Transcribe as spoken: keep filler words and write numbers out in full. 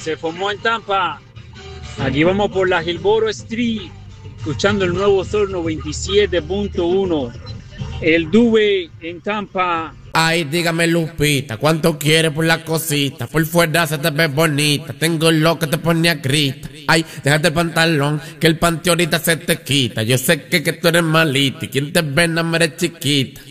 se formó en Tampa. Aquí vamos por la Gilboro Street, escuchando el nuevo Sol noventa y siete punto uno. El Dube en Tampa. Ay, dígame Lupita, ¿cuánto quieres por la cosita? Por fuera se te ve bonita, tengo lo que te pone a grita. Ay, déjate el pantalón, que el panty ahorita se te quita. Yo sé que, que tú eres malita y quien te ve no me eres chiquita.